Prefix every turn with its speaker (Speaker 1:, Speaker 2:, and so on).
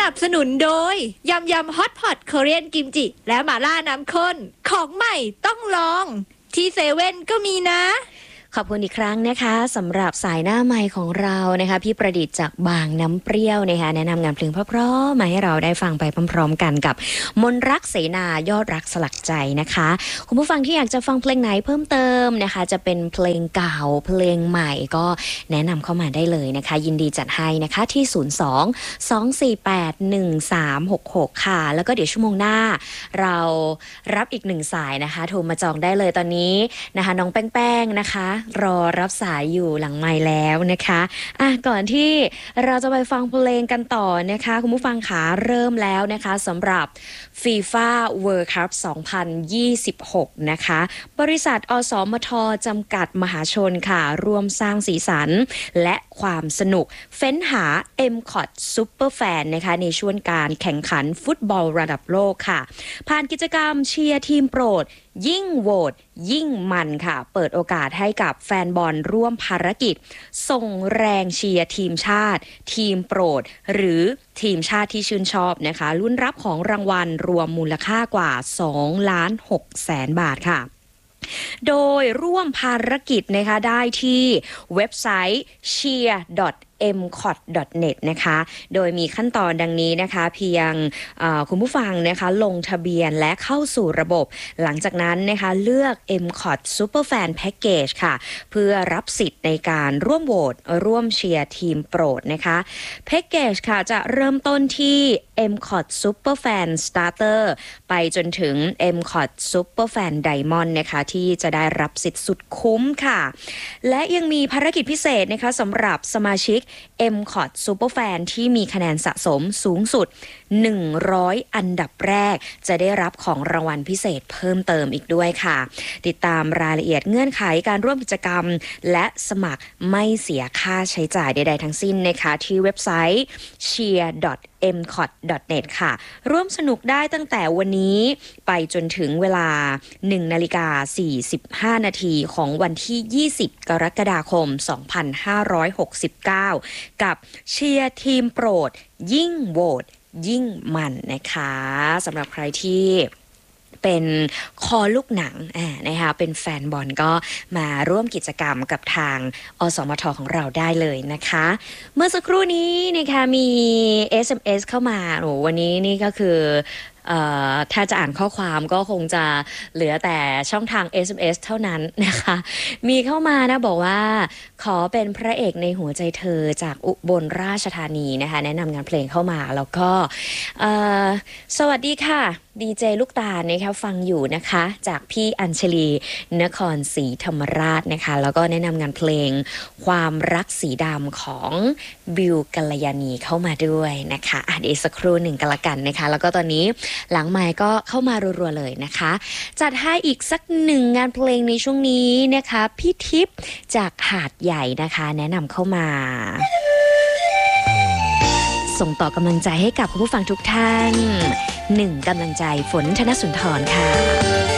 Speaker 1: นับสนุนโดยยำฮอตพอตเกาหลีกิมจิและหม่าล่าน้ำข้นของใหม่ต้องลองที่เซเว่นก็มีนะ
Speaker 2: ขอบคุณอีกครั้งนะคะสำหรับสายหน้าไมค์ของเรานะคะพี่ประดิษฐ์จากบางน้ำเปรี้ยวนะคะแนะนำงานเพลงเพราะๆมาให้เราได้ฟังไปพร้อมๆกันกับมนรักเสนายอดรักสลักใจนะคะคุณผู้ฟังที่อยากจะฟังเพลงไหนเพิ่มเติมนะคะจะเป็นเพลงเก่าเพลงใหม่ก็แนะนำเข้ามาได้เลยนะคะยินดีจัดให้นะคะที่02-248-1366ค่ะแล้วก็เดี๋ยวชั่วโมงหน้าเรารับอีกหนึ่งสายนะคะโทรมาจองได้เลยตอนนี้นะคะน้องแป้งๆนะคะรอรับสายอยู่หลังไมค์แล้วนะคะก่อนที่เราจะไปฟังเพลงกันต่อนะคะคุณผู้ฟังขาเริ่มแล้วนะคะสำหรับ FIFA World Cup 2026 นะคะบริษัทอสมทจำกัดมหาชนค่ะร่วมสร้างสีสันและความสนุกเฟ้นหา MCOT Superfan นะคะในช่วงการแข่งขันฟุตบอลระดับโลกค่ะผ่านกิจกรรมเชียร์ทีมโปรดยิ่งโหวตยิ่งมันค่ะเปิดโอกาสให้กับแฟนบอลร่วมภารกิจส่งแรงเชียร์ทีมชาติทีมโปรดหรือทีมชาติที่ชื่นชอบนะคะลุ้นรับของรางวัลรวมมูลค่ากว่า 2,600,000 บาทค่ะโดยร่วมภารกิจนะคะได้ที่เว็บไซต์ cheer.mcot.net นะคะโดยมีขั้นตอนดังนี้นะคะเพียงคุณผู้ฟังนะคะลงทะเบียนและเข้าสู่ระบบหลังจากนั้นนะคะเลือก MCOT Superfan Package ค่ะเพื่อรับสิทธิ์ในการร่วมโหวตร่วมเชียร์ทีมโปรดนะคะแพ็กเกจค่ะจะเริ่มต้นที่ MCOT Superfan Starter ไปจนถึง MCOT Superfan Diamond นะคะที่จะได้รับสิทธิ์สุดคุ้มค่ะและยังมีภารกิจพิเศษนะคะสำหรับสมาชิก MCOT Superfan ที่มีคะแนนสะสมสูงสุด100อันดับแรกจะได้รับของรางวัลพิเศษเพิ่มเติมอีกด้วยค่ะติดตามรายละเอียดเงื่อนไขการร่วมกิจกรรมและสมัครไม่เสียค่าใช้จ่ายใดๆทั้งสิ้นนะคะที่เว็บไซต์ cheer.mcot.net ค่ะร่วมสนุกได้ตั้งแต่วันนี้ไปจนถึงเวลา 1:45 นาทีของวันที่20กรกฎาคม2569กับเชียร์ทีมโปรดยิ่งโหวตยิ่งมันนะคะสำหรับใครที่เป็นคอลูกหนังนะคะเป็นแฟนบอลก็มาร่วมกิจกรรมกับทางอสมทของเราได้เลยนะคะเมื่อสักครู่นี้นะคะมี SMS เข้ามาวันนี้นี่ก็คือถ้าจะอ่านข้อความก็คงจะเหลือแต่ช่องทาง SMS เท่านั้นนะคะมีเข้ามานะบอกว่าขอเป็นพระเอกในหัวใจเธอจากอุบลราชธานีนะคะแนะนำงานเพลงเข้ามาแล้วก็สวัสดีค่ะดีเจลูกตาลนะคะฟังอยู่นะคะจากพี่อัญชลีนครศรีธรรมราชนะคะแล้วก็แนะนำงานเพลงความรักสีดำของบิวกัลยาณีเข้ามาด้วยนะคะเดี๋ยวสักครู่หนึ่งกันละกันนะคะแล้วก็ตอนนี้หลังไมค์ก็เข้ามารัวๆเลยนะคะจัดให้อีกสักหนึ่งงานเพลงในช่วงนี้นะคะพี่ทิพย์จากหาดใหญ่นะคะแนะนำเข้ามาส่งต่อกำลังใจให้กับผู้ฟังทุกท่านหนึ่งกำลังใจฝนธนสุนทรค่ะ